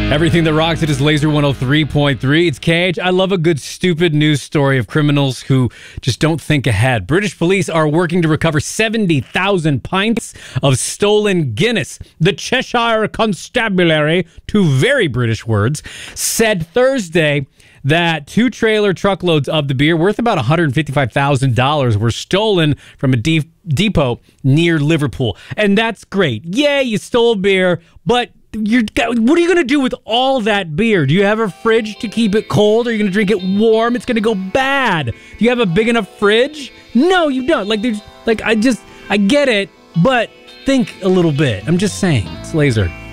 Everything that rocks it is Laser 103.3. It's Cage. I love a good stupid news story of criminals who just don't think ahead. British police are working to recover 70,000 pints of stolen Guinness. The Cheshire Constabulary, two very British words, said Thursday that 2 trailer truckloads of the beer worth about $155,000 were stolen from a depot near Liverpool. And that's great. Yeah, you stole beer, but what are you going to do with all that beer? Do you have a fridge to keep it cold? Are you going to drink it warm? It's going to go bad. Do you have a big enough fridge? No, you don't. I get it, but think a little bit. I'm just saying. It's Laser.